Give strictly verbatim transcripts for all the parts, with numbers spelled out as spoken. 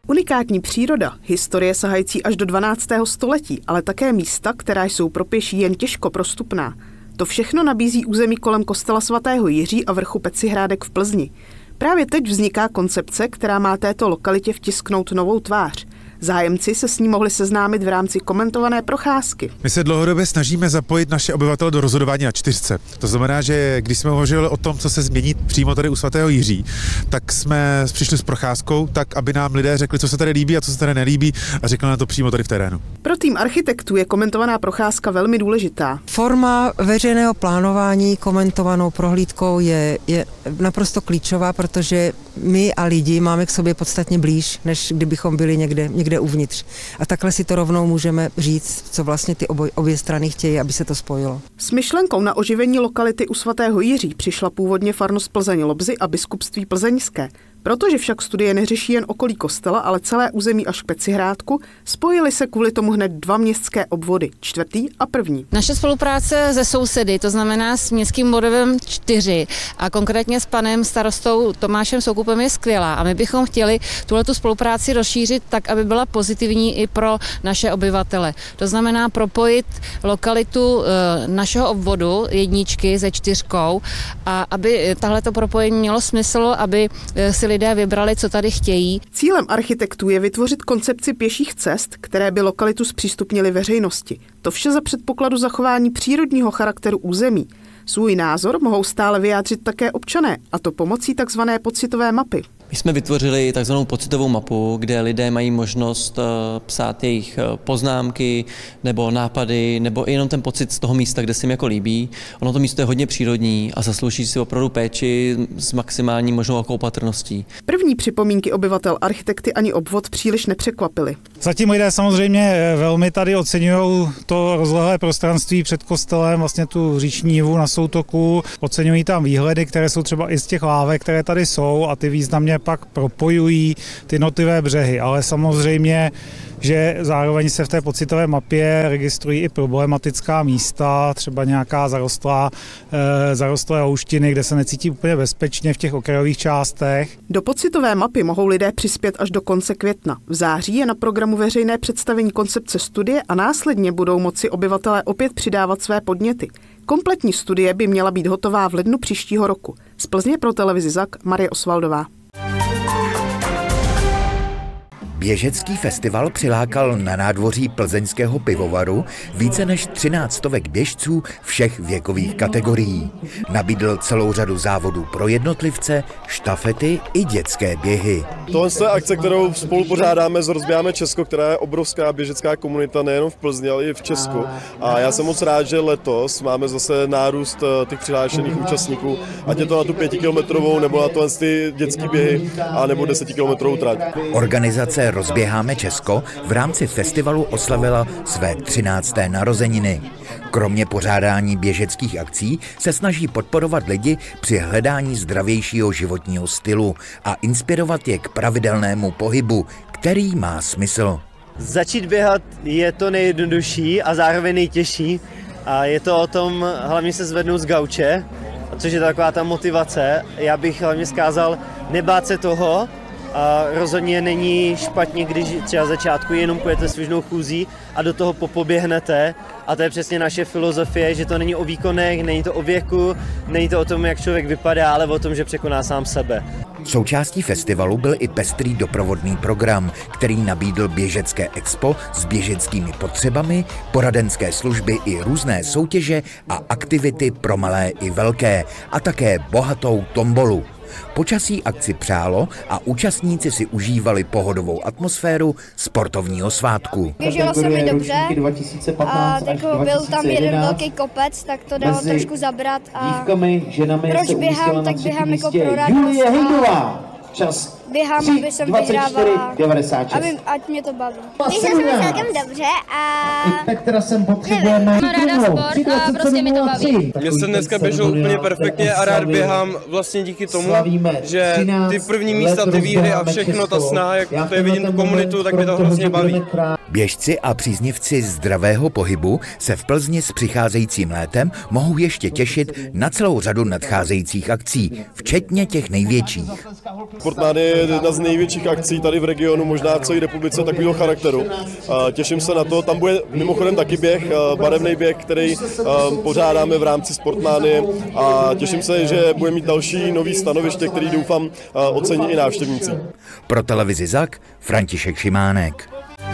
Unikátní příroda, historie sahající až do dvanáctého století, ale také místa, která jsou pro pěší jen těžko prostupná. To všechno nabízí území kolem kostela svatého Jiří a vrchu Pecihrádek v Plzni. Právě teď vzniká koncepce, která má této lokalitě vtisknout novou tvář. Zájemci se s ní mohli seznámit v rámci komentované procházky. My se dlouhodobě snažíme zapojit naše obyvatele do rozhodování na čtyřce. To znamená, že když jsme hovořili o tom, co se změní přímo tady u svatého Jiří, tak jsme přišli s procházkou, tak aby nám lidé řekli, co se tady líbí a co se tady nelíbí, a řekli na to přímo tady v terénu. Pro tým architektů je komentovaná procházka velmi důležitá. Forma veřejného plánování komentovanou prohlídkou je, je naprosto klíčová, protože my a lidi máme k sobě podstatně blíž, než kdybychom byli někde, někde uvnitř. A takhle si to rovnou můžeme říct, co vlastně ty oboj, obě strany chtějí, aby se to spojilo. S myšlenkou na oživení lokality u svatého Jiří přišla původně farnost Plzeň-Lobzy a biskupství plzeňské. Protože však studie neřeší jen okolí kostela, ale celé území až k Pecihrádku, spojily se kvůli tomu hned dva městské obvody, čtvrtý a první. Naše spolupráce se sousedy, to znamená s městským bodem čtyři a konkrétně s panem starostou Tomášem Soukupem je skvělá a my bychom chtěli tuhletu spolupráci rozšířit tak, aby byla pozitivní i pro naše obyvatele. To znamená propojit lokalitu našeho obvodu jedničky se čtyřkou a aby tahleto propojení mělo smysl, aby si lidé vybrali, co tady chtějí. Cílem architektů je vytvořit koncepci pěších cest, které by lokalitu zpřístupnily veřejnosti. To vše za předpokladu zachování přírodního charakteru území. Svůj názor mohou stále vyjádřit také občané, a to pomocí takzvané pocitové mapy. My jsme vytvořili takzvanou pocitovou mapu, kde lidé mají možnost psát jejich poznámky nebo nápady, nebo i jenom ten pocit z toho místa, kde se jim jako líbí. Ono to místo je hodně přírodní a zaslouží si opravdu péči s maximální možnou opatrností. První připomínky obyvatel architekty ani obvod příliš nepřekvapily. Zatím lidé samozřejmě velmi tady oceňují to rozlehlé prostranství před kostelem, vlastně tu říční nivu na soutoku, oceňují tam výhledy, které jsou třeba i z těch lávek, které tady jsou, a ty významně pak propojují ty jednotlivé břehy, ale samozřejmě, že zároveň se v té pocitové mapě registrují i problematická místa, třeba nějaká zarostlá, e, zarostlé houštiny, kde se necítí úplně bezpečně v těch okrajových částech. Do pocitové mapy mohou lidé přispět až do konce května. V září je na programu veřejné představení koncepce studie a následně budou moci obyvatelé opět přidávat své podněty. Kompletní studie by měla být hotová v lednu příštího roku. Z Plzně pro televizi Zak Marie Osvaldová. Běžecký festival přilákal na nádvoří plzeňského pivovaru více než třináct stovek běžců všech věkových kategorií. Nabídl celou řadu závodů pro jednotlivce, štafety i dětské běhy. Tohle je akce, kterou spolu pořádáme s Rozběháme Česko, která je obrovská běžecká komunita nejen v Plzni, ale i v Česku. A já jsem moc rád, že letos máme zase nárůst těch přihlášených účastníků, ať je to na tu pětikilometrovou nebo na tohle ty dětské běhy a nebo desetikilometrovou trať. Organizace Rozběháme Česko v rámci festivalu oslavila své třinácté narozeniny. Kromě pořádání běžeckých akcí se snaží podporovat lidi při hledání zdravějšího životního stylu a inspirovat je k pravidelnému pohybu, který má smysl. Začít běhat je to nejjednodušší a zároveň nejtěžší. A je to o tom hlavně se zvednout z gauče, což je taková ta motivace. Já bych hlavně zkázal nebát se toho. A rozhodně není špatně, když třeba začátku jenom půjdete svižnou chůzí a do toho popoběhnete. A to je přesně naše filozofie, že to není o výkonech, není to o věku, není to o tom, jak člověk vypadá, ale o tom, že překoná sám sebe. Součástí festivalu byl i pestrý doprovodný program, který nabídl běžecké expo s běžeckými potřebami, poradenské služby i různé soutěže a aktivity pro malé i velké a také bohatou tombolu. Počasí akci přálo a účastníci si užívali pohodovou atmosféru sportovního svátku. Běželo se mi dobře a byl tam jeden velký kopec, tak to dalo trošku zabrat a proč běhám, tak běhám jako pro radost. Běhám, aby jsem vyhrávala, aby, ať mě to baví. Běžel jsem celkem dobře a... Tak teda sem potřebujeme... Mám ráda sport a prostě mi to baví. Mně se dneska běželo úplně perfektně a rád běhám vlastně díky tomu, že ty první místa, ty výhry a všechno, ta snaha, jak to je vidím tu komunitu, tak mě to hrozně baví. Běžci a příznivci zdravého pohybu se v Plzni s přicházejícím létem mohou ještě těšit na celou řadu nadcházejících akcí, včetně těch největších. Sport nády jedna z největších akcí tady v regionu, možná celé republice takového charakteru. Těším se na to. Tam bude mimochodem taky běh, barevný běh, který pořádáme v rámci Sportmánie a těším se, že bude mít další nový stanoviště, který doufám ocení i návštěvníci. Pro televizi Zak František Šimánek.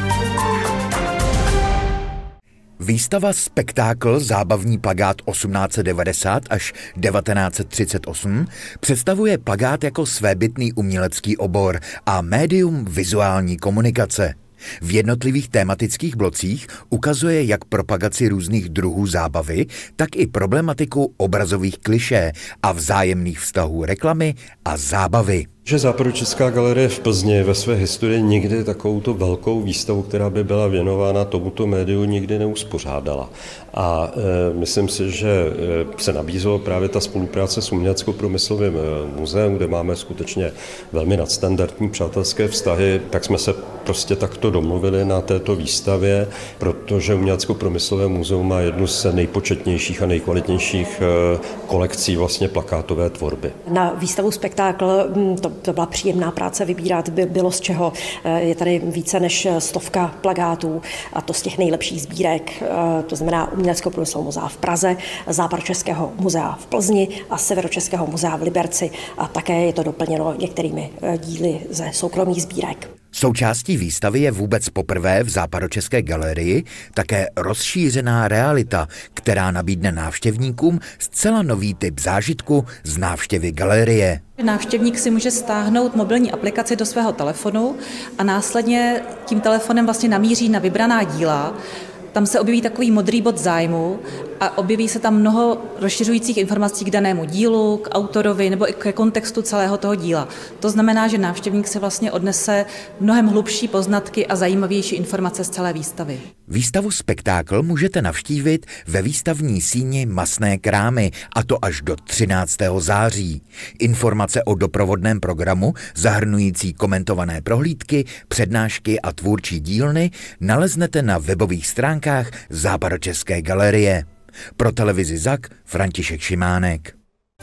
Výstava Spektákl zábavní plakát osmnáct set devadesát až devatenáct set třicet osm představuje plakát jako svébytný umělecký obor a médium vizuální komunikace. V jednotlivých tématických blocích ukazuje jak propagaci různých druhů zábavy, tak i problematiku obrazových klišé a vzájemných vztahů reklamy a zábavy. Že Západočeská galerie v Plzni ve své historii nikdy takovouto velkou výstavu, která by byla věnována tomuto médiu, nikdy neuspořádala. A e, myslím si, že se nabízela právě ta spolupráce s Umělecko-průmyslovým muzeem, kde máme skutečně velmi nadstandardní přátelské vztahy, tak jsme se prostě takto domluvili na této výstavě, protože Umělecko-průmyslové muzeum má jednu z nejpočetnějších a nejkvalitnějších kolekcí vlastně plakátové tvorby. Na výstavu Spektákl to To byla příjemná práce vybírat, by bylo z čeho. Je tady více než stovka plakátů a to z těch nejlepších sbírek, to znamená Umělecko-průmyslového muzea v Praze, Západočeského muzea v Plzni a Severočeského muzea v Liberci a také je to doplněno některými díly ze soukromých sbírek. Součástí výstavy je vůbec poprvé v Západočeské galerii také rozšířená realita, která nabídne návštěvníkům zcela nový typ zážitku z návštěvy galerie. Návštěvník si může stáhnout mobilní aplikaci do svého telefonu a následně tím telefonem vlastně namíří na vybraná díla. Tam se objeví takový modrý bod zájmu a objeví se tam mnoho rozšiřujících informací k danému dílu, k autorovi nebo i ke kontextu celého toho díla. To znamená, že návštěvník se vlastně odnese mnohem hlubší poznatky a zajímavější informace z celé výstavy. Výstavu Spektákl můžete navštívit ve výstavní síni Masné krámy, a to až do třináctého září. Informace o doprovodném programu zahrnující komentované prohlídky, přednášky a tvůrčí dílny naleznete na webových stránkách Západočeské galerie. Pro televizi Zak František Šimánek.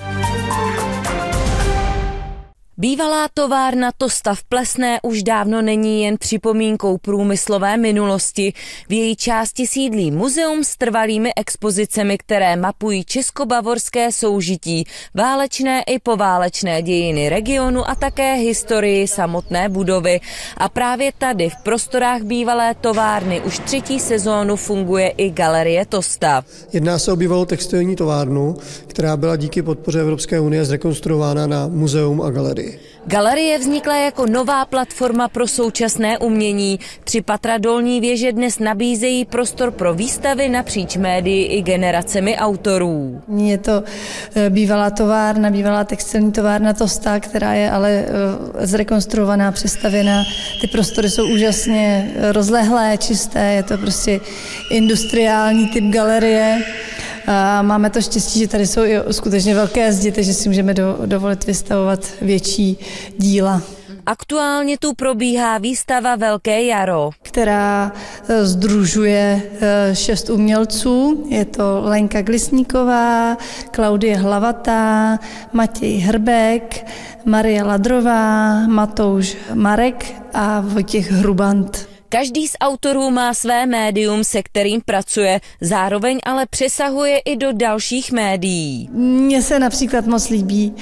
Bývalá továrna Tosta v Plesné už dávno není jen připomínkou průmyslové minulosti. V její části sídlí muzeum s trvalými expozicemi, které mapují česko-bavorské soužití, válečné i poválečné dějiny regionu a také historii samotné budovy. A právě tady v prostorách bývalé továrny už třetí sezónu funguje i galerie Tosta. Jedná se o bývalou textilní továrnu, která byla díky podpoře Evropské unie zrekonstruována na muzeum a galerii. Galerie vznikla jako nová platforma pro současné umění. Tři patra dolní věže dnes nabízejí prostor pro výstavy napříč médii i generacemi autorů. Je to bývalá továrna, bývalá textilní továrna Tosta, která je ale zrekonstruovaná, přestavěná. Ty prostory jsou úžasně rozlehlé, čisté, je to prostě industriální typ galerie. A máme to štěstí, že tady jsou i skutečně velké zdi, takže si můžeme do, dovolit vystavovat větší díla. Aktuálně tu probíhá výstava Velké jaro, která sdružuje šest umělců. Je to Lenka Glisníková, Klaudie Hlavatá, Matěj Hrbek, Marie Ladrová, Matouš Marek a Vojtěch Hrubant. Každý z autorů má své médium, se kterým pracuje, zároveň ale přesahuje i do dalších médií. Mně se například moc líbí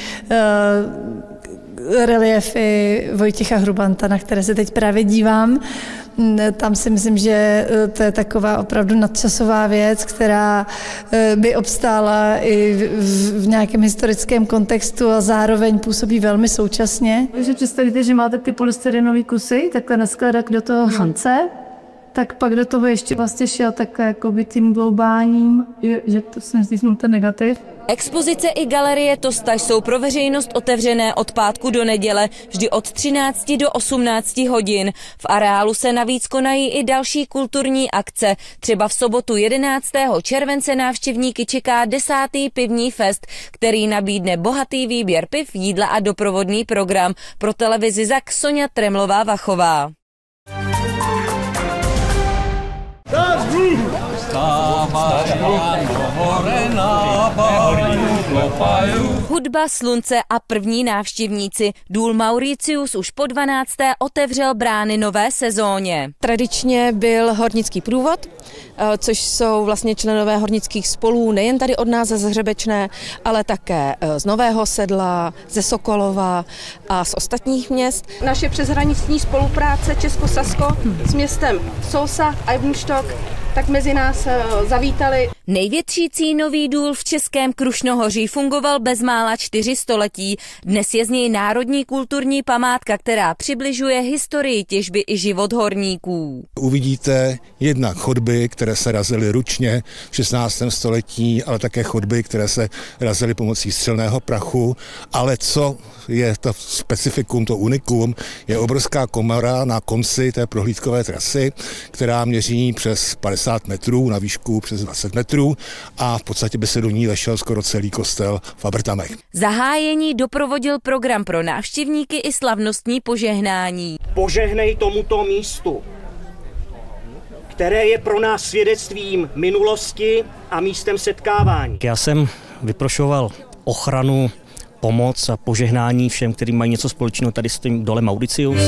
uh, reliefy Vojtěcha Hrubanta, na které se teď právě dívám. Tam si myslím, že to je taková opravdu nadčasová věc, která by obstála i v, v nějakém historickém kontextu a zároveň působí velmi současně. Když představíte, že máte ty polystyrenové kusy, takhle naskládat do toho hrnce, tak pak do toho ještě vlastně šel takhle jakoby tím gloubáním, že to jsem zjistil ten negativ. Expozice i galerie Tosta jsou pro veřejnost otevřené od pátku do neděle, vždy od třinácti do osmnácti hodin. V areálu se navíc konají i další kulturní akce. Třeba v sobotu jedenáctého července návštěvníky čeká desátý pivní fest, který nabídne bohatý výběr piv, jídla a doprovodný program. Pro televizi Zak Soňa Tremlová-Vachová. Hudba, slunce a první návštěvníci. Důl Mauricius už po dvanácté otevřel brány nové sezóně. Tradičně byl hornický průvod, což jsou vlastně členové hornických spolů nejen tady od nás ze Hřebečné, ale také z Nového Sedla, ze Sokolova a z ostatních měst. Naše přeshraniční spolupráce Česko-Sasko s městem Sousa a Eibenstock tak mezi nás zavítali. Největší cínový důl v Českém Krušnohoří fungoval bezmála čtyři století. Dnes je z něj národní kulturní památka, která přibližuje historii těžby i život horníků. Uvidíte jednak chodby, které se razily ručně v šestnáctém století, ale také chodby, které se razily pomocí střelného prachu. Ale co je to specifikum, to unikum, je obrovská komora na konci té prohlídkové trasy, která měří přes padesát metrů, na výšku přes dvacet metrů a v podstatě by se do ní vešel skoro celý kostel v Abrtamech. Zahájení doprovodil program pro návštěvníky i slavnostní požehnání. Požehnej tomuto místu, které je pro nás svědectvím minulosti a místem setkávání. Já jsem vyprošoval ochranu, pomoc a požehnání všem, kteří mají něco společného tady s tím dolem Mauricius.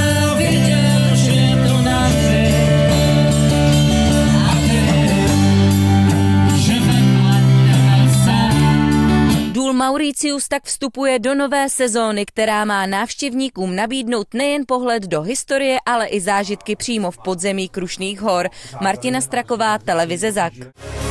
Důl Mauricius tak vstupuje do nové sezóny, která má návštěvníkům nabídnout nejen pohled do historie, ale i zážitky přímo v podzemí Krušných hor. Martina Straková, televize Zak.